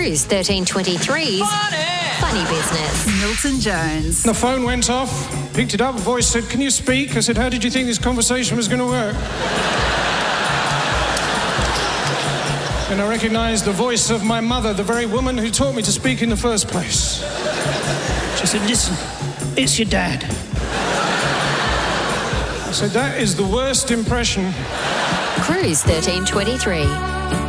Cruise 1323's Funny Business. Milton Jones. The phone went off, picked it up, a voice said, "Can you speak?" I said, "How did you think this conversation was going to work?" And I recognised the voice of my mother, the very woman who taught me to speak in the first place. She said, "Listen, it's your dad." I said, "That is the worst impression." Cruise 1323.